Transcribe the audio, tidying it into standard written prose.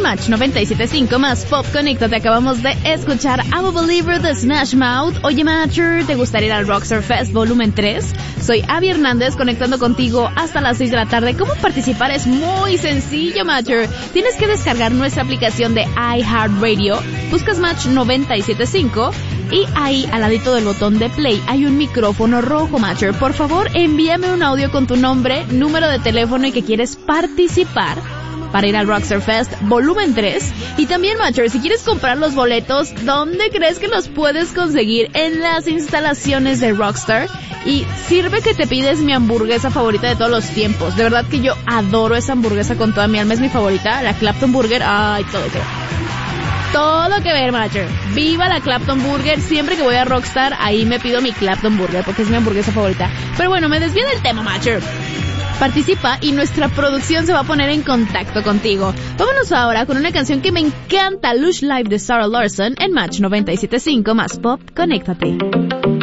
Match 97.5 más Pop Conéctate. Acabamos de escuchar I'm a Believer de Smash Mouth. Oye, Matcher, ¿te gustaría ir al Rockstar Fest Volumen 3? Soy Abby Hernández, conectando contigo hasta las 6 de la tarde. ¿Cómo participar? Es muy sencillo, Matcher. Tienes que descargar nuestra aplicación de iHeartRadio. Buscas Match 97.5 y ahí, al ladito del botón de play, hay un micrófono rojo, Matcher. Por favor, envíame un audio con tu nombre, número de teléfono y que quieres participar para ir al Rockstar Fest Volumen 3. Y también, Matcher, si quieres comprar los boletos, ¿dónde crees que los puedes conseguir? En las instalaciones de Rockstar. Y sirve que te pides mi hamburguesa favorita de todos los tiempos. De verdad que yo adoro esa hamburguesa con toda mi alma. Es mi favorita, la Clapton Burger. Ay, todo que ver, Matcher. Viva la Clapton Burger. Siempre que voy a Rockstar, ahí me pido mi Clapton Burger porque es mi hamburguesa favorita. Pero bueno, me desvío del tema, Matcher. Participa y nuestra producción se va a poner en contacto contigo. Vámonos ahora con una canción que me encanta, Lush Live de Sarah Larson en Match 97.5 más Pop Conéctate.